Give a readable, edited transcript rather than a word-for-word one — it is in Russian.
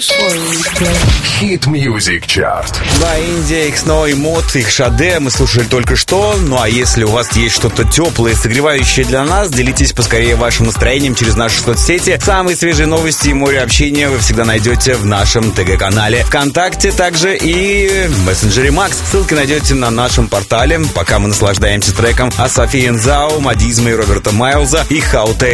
Hit Music Chart. Да, Индия, их снова мод, их Шаде мы слушали только что. Ну а если у вас есть что-то теплое, согревающее для нас, делитесь поскорее вашим настроением через наши соцсети. Самые свежие новости и море общения вы всегда найдете в нашем ТГ-канале ВКонтакте, также и в мессенджере Макс. Ссылки найдете на нашем портале. Пока мы наслаждаемся треком от Софии Нзао, Мадизма и Роберта Майлза и Хауте